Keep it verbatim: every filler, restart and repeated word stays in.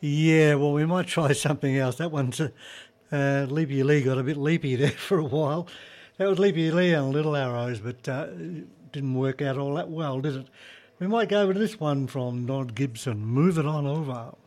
Yeah, well, we might try something else. That one's uh, uh, Leapy Lee got a bit leapy there for a while. That was Leapy Lee on Little Arrows, but uh, didn't work out all that well, did it? We might go with this one from Nod Gibson. Move it on over.